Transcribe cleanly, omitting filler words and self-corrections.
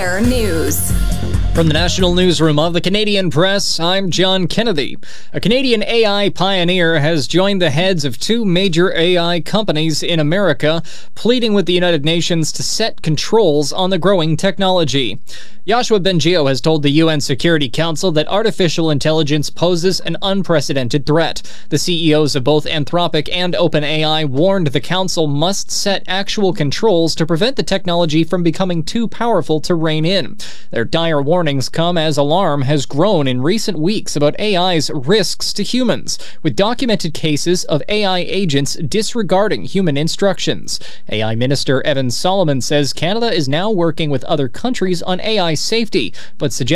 Air News. From the National Newsroom of the Canadian Press, I'm John Kennedy. A Canadian AI pioneer has joined the heads of two major AI companies in America, pleading with the United Nations to set controls on the growing technology. Yoshua Bengio has told the UN Security Council that artificial intelligence poses an unprecedented threat. The CEOs of both Anthropic and OpenAI warned the council must set actual controls to prevent the technology from becoming too powerful to rein in. Their dire warnings come as alarm has grown in recent weeks about AI's risks to humans, with documented cases of AI agents disregarding human instructions. AI Minister Evan Solomon says Canada is now working with other countries on AI safety, but suggests